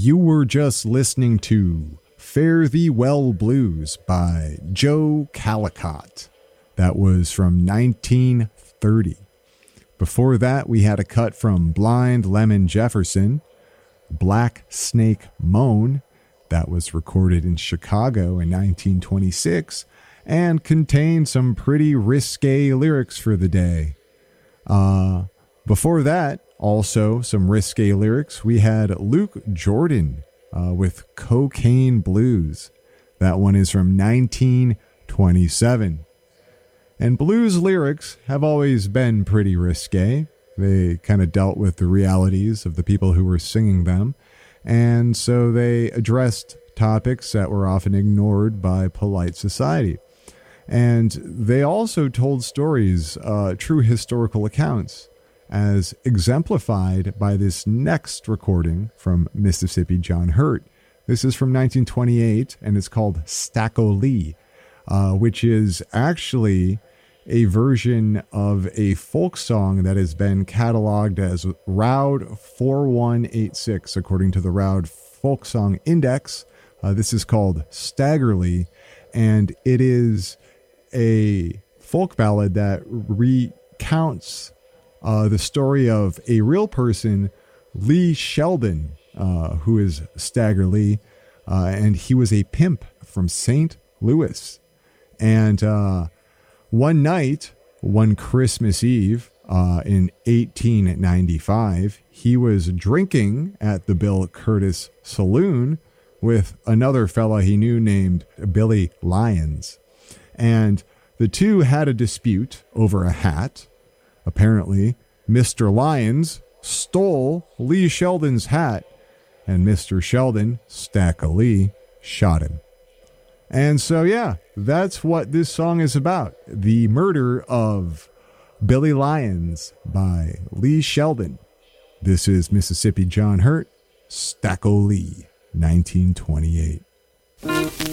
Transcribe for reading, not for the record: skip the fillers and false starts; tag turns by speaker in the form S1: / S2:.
S1: You were just listening to Fare Thee Well Blues by Joe Calicott. That was from 1930. Before that, we had a cut from Blind Lemon Jefferson, Black Snake Moan. That was recorded in Chicago in 1926 and contained some pretty risque lyrics for the day. Before that, also some risque lyrics. We had Luke Jordan with Cocaine Blues. That one is from 1927. And blues lyrics have always been pretty risque. They kind of dealt with the realities of the people who were singing them. And so they addressed topics that were often ignored by polite society. And they also told stories, true historical accounts, as exemplified by this next recording from Mississippi John Hurt. This is from 1928, and it's called Stacko Lee, which is actually a version of a folk song that has been cataloged as Roud 4186, according to the Roud Folk Song Index. This is called Staggerly, and it is a folk ballad that recounts the story of a real person, Lee Sheldon, who is Stagger Lee, and he was a pimp from St. Louis. And one night, one Christmas Eve in 1895, he was drinking at the Bill Curtis Saloon with another fella he knew named Billy Lyons. And the two had a dispute over a hat. Apparently, Mr. Lyons stole Lee Sheldon's hat, and Mr. Sheldon, Stacko Lee, shot him. And so, yeah, that's what this song is about. The murder of Billy Lyons by Lee Sheldon. This is Mississippi John Hurt, Stacko Lee, 1928.